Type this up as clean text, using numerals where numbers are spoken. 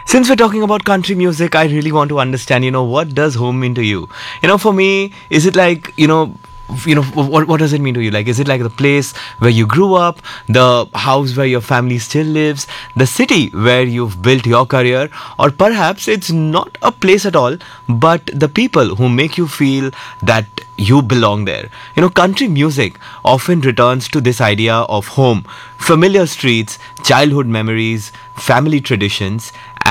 Since we're talking about country music, I really want to understand, what does home mean to you? For me, is it like, what does it mean to you? Like, is it like the place where you grew up, the house where your family still lives, the city where you've built your career, or perhaps it's not a place at all, but the people who make you feel that you belong there. Country music often returns to this idea of home, familiar streets, childhood memories, family traditions,